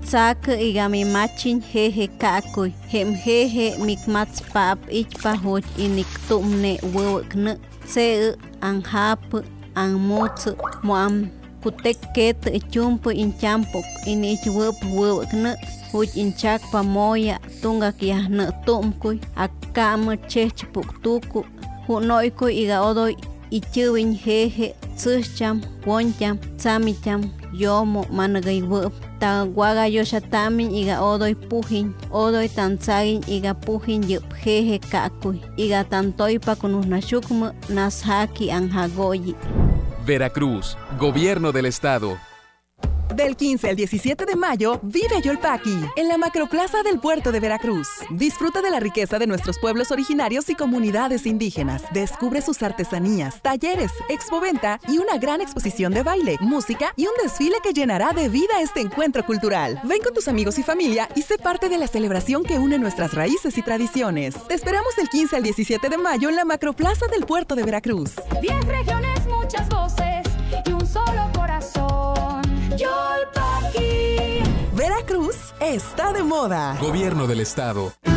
Tzak igami machin jeje kakuy. Hem jeje mikmats pap ichpa hoj inik tumne wewkne. Se anhap anmuts moam kutek ket chumpu inchampok inich wewkne. Huj inchak pamoya tungak yahne tumkuy. Akam chechpuk tuku. Hunoykuy iga odoy ichuwin jeje tsucham woncham tsamicham yomo managay web ta waga yoshatamin iga odoy pujin odoy tanzagin iga pujin yup jeje kakuy iga tantoypa kunusnashukmu nashaki anjagoyi. Veracruz, Gobierno del Estado. Del 15 al 17 de mayo, vive Yolpaki, en la Macroplaza del Puerto de Veracruz. Disfruta de la riqueza de nuestros pueblos originarios y comunidades indígenas. Descubre sus artesanías, talleres, expoventa y una gran exposición de baile, música y un desfile que llenará de vida este encuentro cultural. Ven con tus amigos y familia y sé parte de la celebración que une nuestras raíces y tradiciones. Te esperamos del 15 al 17 de mayo en la Macroplaza del Puerto de Veracruz. 10 regiones, muchas voces y un solo corazón. Yolpaki. Veracruz está de moda. Gobierno del Estado.